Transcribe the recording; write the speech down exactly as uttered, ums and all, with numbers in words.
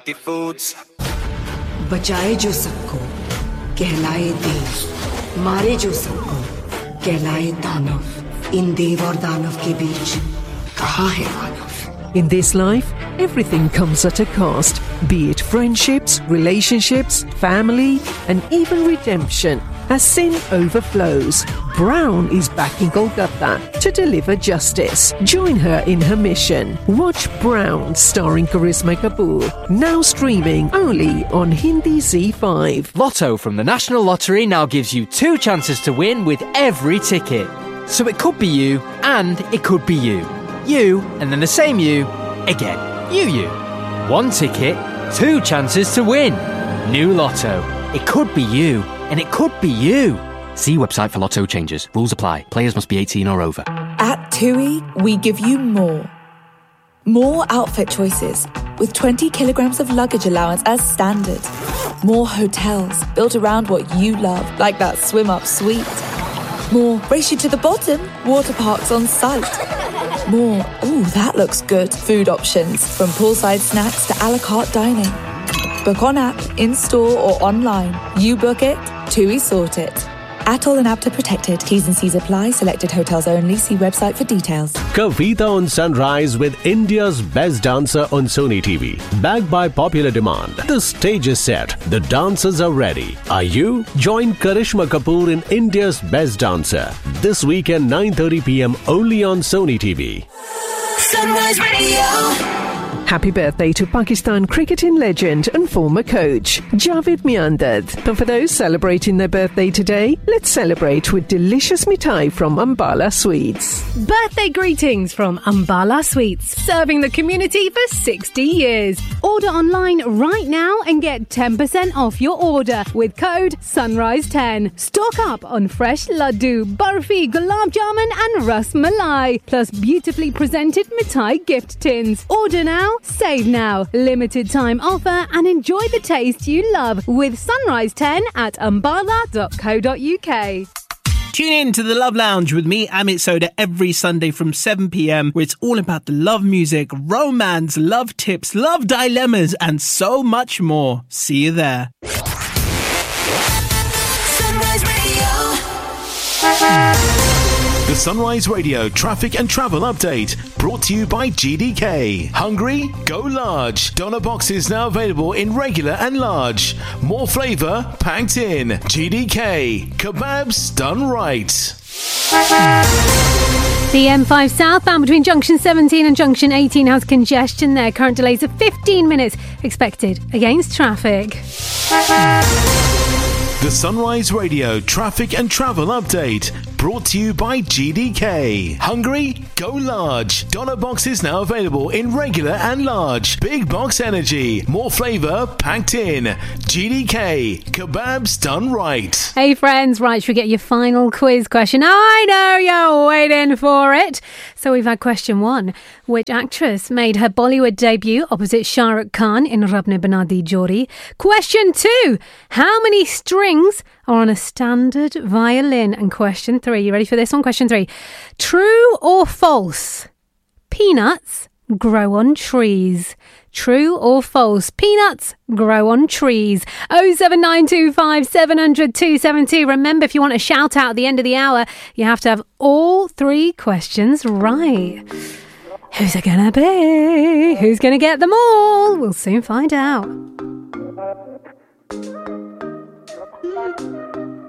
foods. बचाए जो सबको कहलाए देव, मारे जो सबको कहलाए दानव. इन देव और दानव के बीच कहाँ है मानव? In this life, everything comes at a cost, be it friendships, relationships, family, and even redemption. As sin overflows, Brown is back in Kolkata to deliver justice. Join her in her mission. Watch Brown, starring Karisma Kapoor, now streaming only on Hindi Z five. Lotto from the National Lottery now gives you two chances to win with every ticket. So it could be you, and it could be you. You, and then the same you, again. You, you. One ticket, two chances to win. New Lotto. It could be you, and it could be you. See website for Lotto changes. Rules apply. Players must be eighteen or over. At TUI, we give you more. More outfit choices, with twenty kilograms of luggage allowance as standard. More hotels, built around what you love, like that swim-up suite. More race you to the bottom, water parks on site. More, ooh, that looks good, food options, from poolside snacks to a la carte dining. Book on app, in-store or online. You book it, TUI sort it. Atoll and Apta protected. T's and C's apply. Selected hotels only. See website for details. Kavita on Sunrise with India's Best Dancer on Sony T V. Backed by popular demand. The stage is set. The dancers are ready. Are you? Join Karishma Kapoor in India's Best Dancer. This weekend nine thirty p.m. only on Sony T V. Sunrise Radio. Happy birthday to Pakistan cricketing legend and former coach, Javed Miandad. But for those celebrating their birthday today, let's celebrate with delicious mithai from Ambala Sweets. Birthday greetings from Ambala Sweets, serving the community for sixty years. Order online right now and get ten percent off your order with code sunrise ten. Stock up on fresh laddu, barfi, gulab jamun and ras malai, plus beautifully presented mithai gift tins. Order now, save now. Limited time offer and enjoy the taste you love with Sunrise ten at ambala dot co dot uk. Tune in to the Love Lounge with me, Amit Soda, every Sunday from seven p.m, where it's all about the love music, romance, love tips, love dilemmas, and so much more. See you there. Sunrise Radio. The Sunrise Radio traffic and travel update brought to you by G D K. Hungry? Go large. Doner boxes now available in regular and large. More flavour packed in. G D K. Kebabs done right. The M five southbound between junction seventeen and junction eighteen has congestion there. Current delays of fifteen minutes expected against traffic. The Sunrise Radio traffic and travel update brought to you by G D K. Hungry? Go large. Doner boxes now available in regular and large. Big box energy. More flavour packed in. G D K. Kebabs done right. Hey friends, right, should we get your final quiz question? I know you're waiting for it. So we've had question one. Which actress made her Bollywood debut opposite Shah Rukh Khan in Rab Ne Bana Di Jodi? Question two. How many strings are on a standard violin? And question three. You ready for this one? Question three. True or false? Peanuts grow on trees. True or false? Peanuts grow on trees. oh seven nine two five seven hundred two seven two. Remember, if you want a shout out at the end of the hour, you have to have all three questions right. Who's it gonna be? Who's gonna get them all? We'll soon find out.